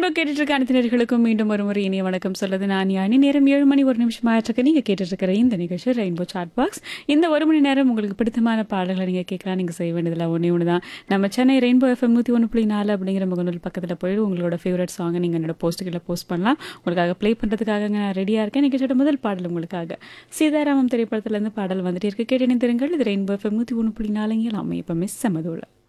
கேட்டுட்டு இருக்க அனைத்து நேயர்களுக்கும் மீண்டும் ஒரு முறை இனிய வணக்கம் சொல்லுது நான் யானி. நேரம் 7 மணி 1 நிமிஷம் ஆயிட்டிருக்கு. நீங்கள் கேட்டுட்டு இருக்கிற இந்த நிகழ்ச்சி ரெயின்போ சாட் பாக்ஸ். இந்த ஒரு மணி நேரம் உங்களுக்கு பிடித்தமான பாடல்களை நீங்கள் கேட்கலாம். நீங்கள் செய்ய வேண்டியதில்ல ஒன்று தான். நம்ம சென்னை ரெயின்போ எஃப்எம் 101.4 அப்படிங்கிற முகநூல் பக்கத்தில் போயிட்டு உங்களோட ஃபேவரட் சாங்கை நீங்கள் என்னோட போஸ்ட்டுகளில் போஸ்ட் பண்ணலாம். உங்களுக்காக ப்ளே பண்ணுறதுக்காக நான் ரெடியாக இருக்கேன். நிகழ்ச்சியோட முதல் பாடல் உங்களுக்காக சீதாராமம் திரைப்படத்திலேருந்து பாடல் வந்துட்டு இருக்கு. கேட்டு இணைந்திருங்கள். இது ரெயின்போ எஃப்எம் 101.4 எல்லாமே இப்போ மிஸ் சமதோல.